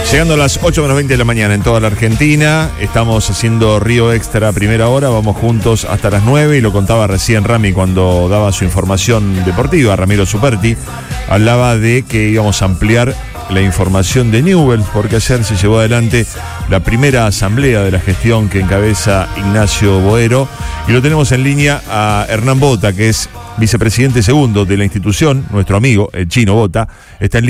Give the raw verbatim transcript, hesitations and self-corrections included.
Llegando a las ocho menos veinte de la mañana en toda la Argentina, estamos haciendo Río Extra primera hora, vamos juntos hasta las nueve y lo contaba recién Rami cuando daba su información deportiva, Ramiro Superti, hablaba de que íbamos a ampliar la información de Newell's porque ayer se llevó adelante la primera asamblea de la gestión que encabeza Ignacio Boero y lo tenemos en línea a Hernán Bota, que es vicepresidente segundo de la institución, nuestro amigo, el Chino Bota, está en línea.